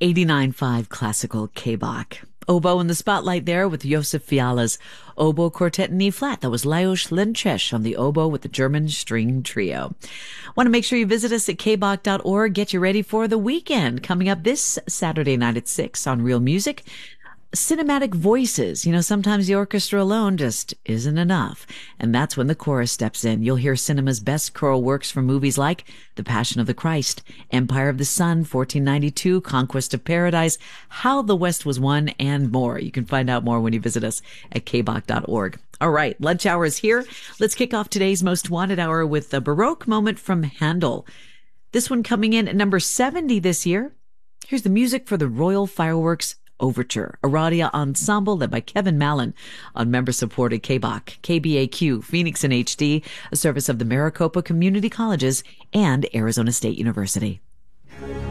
89.5 Classical K-Bach. Oboe in the spotlight there with Josef Fiala's Oboe Quartet in E-flat. That was Lajos Lenches on the oboe with the German String Trio. Want to make sure you visit us at kbach.org. Get you ready for the weekend. Coming up this Saturday night at 6 on Real Music. Cinematic voices. You know, sometimes the orchestra alone just isn't enough. And that's when the chorus steps in. You'll hear cinema's best choral works from movies like The Passion of the Christ, Empire of the Sun, 1492, Conquest of Paradise, How the West Was Won, and more. You can find out more when you visit us at kbach.org. All right, lunch hour is here. Let's kick off today's Most Wanted Hour with a Baroque moment from Handel. This one coming in at number 70 this year. Here's the music for the Royal Fireworks Overture, a radia ensemble led by Kevin Mallon on member-supported K-Bach, KBAQ, Phoenix in HD, a service of the Maricopa Community Colleges and Arizona State University.